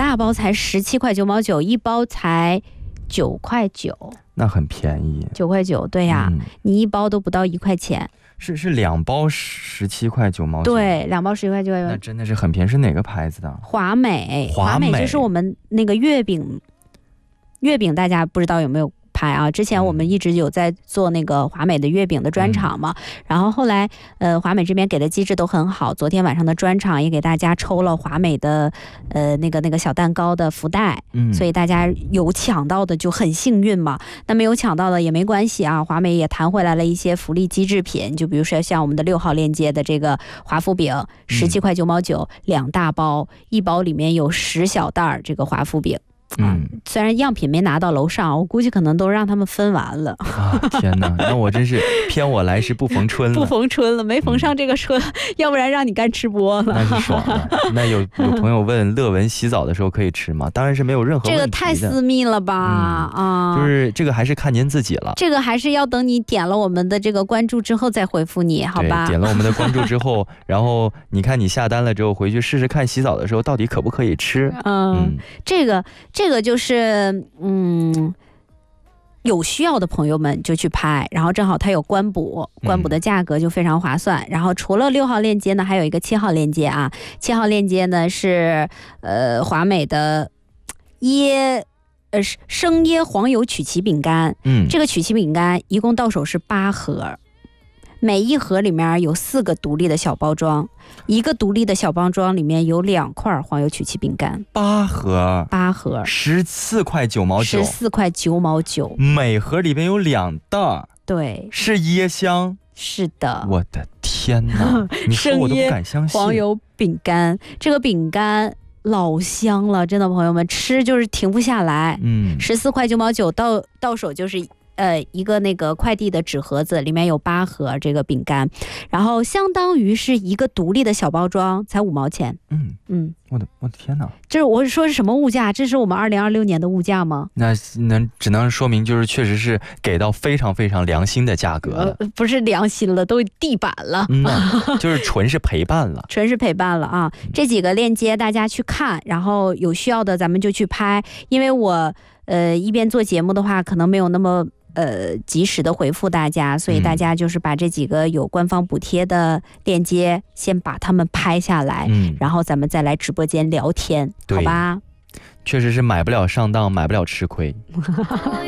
大包才17块9毛9，一包才9块9， 那很便宜 ，9块9，对呀，你一包都不到1块钱。 是2包17块9毛9， 对，2包11块9， 那真的是很便宜。是哪个牌子的？ 华美， 华美就是我们那个月饼，大家不知道有没有拍啊？之前我们一直有在做那个华美的月饼的专场嘛，然后后来华美这边给的机制都很好，昨天晚上的专场也给大家抽了华美的那个小蛋糕的福袋，所以大家有抢到的就很幸运嘛。那没有抢到的也没关系啊，华美也弹回来了一些福利机制品，就比如说像我们的6号链接的这个华夫饼，17块9毛9，2大包，一包里面有10小袋这个华夫饼。虽然样品没拿到楼上，我估计可能都让他们分完了啊！天哪，那我真是偏我来时不逢春了， 不逢春了，没逢上这个春，要不然让你干吃播了。 那是爽了。那有朋友问乐文洗澡的时候可以吃吗？当然是没有任何问题的。 这个太私密了吧？ 就是这个还是看您自己了。 这个还是要等你点了我们的这个关注之后再回复你，好吧？ 对，点了我们的关注之后，然后你看你下单了之后回去试试看，洗澡的时候到底可不可以吃？ 这个就是有需要的朋友们就去拍，然后正好它有官补的价格就非常划算。然后除了6号链接呢，还有一个7号链接啊。7号链接呢是华美的生椰黄油曲奇饼干，这个曲奇饼干一共到手是8盒。每一盒里面有4个独立的小包装，一个独立的小包装里面有2块黄油曲奇饼干。 8盒 ，14 块9毛9 ，14块9毛9， 每盒里面有2袋。 对， 是椰香。 是的， 我的天哪，你说我都不敢相信。 黄油饼干，这个饼干老香了，真的朋友们吃就是停不下来。14块9毛9到手就是一个那个快递的纸盒子，里面有8盒这个饼干，然后相当于是一个独立的小包装，才5毛钱。 我的天哪！ 这是我说是什么物价？这是我们2026年的物价吗？ 那只能说明就是确实是给到非常非常良心的价格了。 不是良心了，都地板了。 就是纯是陪伴了， 纯是陪伴了啊！这几个链接大家去看，然后有需要的咱们就去拍，因为我一边做节目的话，可能没有那么及时的回复大家，所以大家就是把这几个有官方补贴的链接先把它们拍下来，然后咱们再来直播间聊天，好吧？ 确实是买不了上当，买不了吃亏。